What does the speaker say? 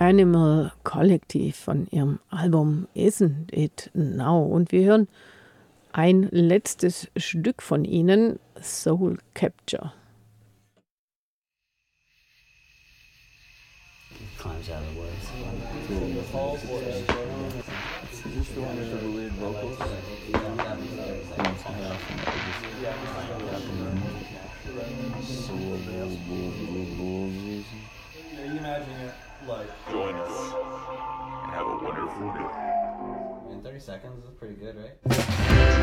Animal Collective von ihrem Album Isn't It Now. Und wir hören ein letztes Stück von ihnen, Soul Capture. Climbs out of the woods. Is this the one with the weird vocals? You imagine it like Join us and have a wonderful day. In 30 seconds is pretty good, right?